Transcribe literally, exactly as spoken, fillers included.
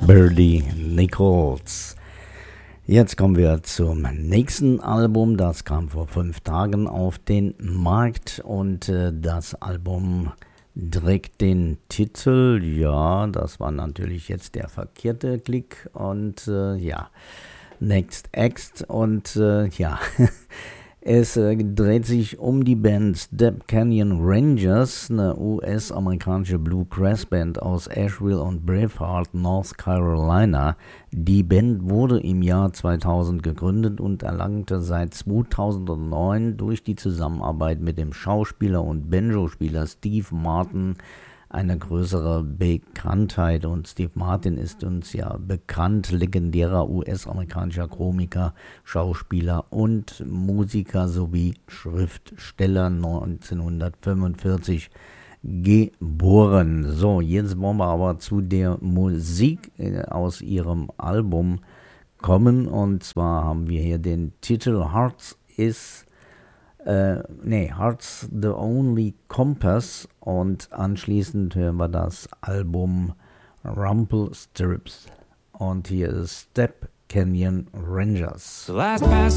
Birdie Nichols. Jetzt kommen wir zum nächsten Album. Das kam vor fünf Tagen auf den Markt und äh, das Album trägt den Titel, ja, das war natürlich jetzt der verkehrte Klick und äh, ja, Next Act und äh, ja, es äh, dreht sich um die Band Step Canyon Rangers, eine U S-amerikanische Bluegrass-Band aus Asheville und Braveheart, North Carolina. Die Band wurde im Jahr zweitausend gegründet und erlangte seit zweitausendneun durch die Zusammenarbeit mit dem Schauspieler und Banjo-Spieler Steve Martin eine größere Bekanntheit. Und Steve Martin ist uns ja bekannt, legendärer U S-amerikanischer Komiker, Schauspieler und Musiker sowie Schriftsteller, neunzehnhundertfünfundvierzig geboren. So, jetzt wollen wir aber zu der Musik äh, aus ihrem Album kommen, und zwar haben wir hier den Titel Hearts is Äh, nee, Heart's the Only Compass, und anschließend hören wir das Album Rumpelstiltskin und hier ist Step Canyon Rangers. The last pass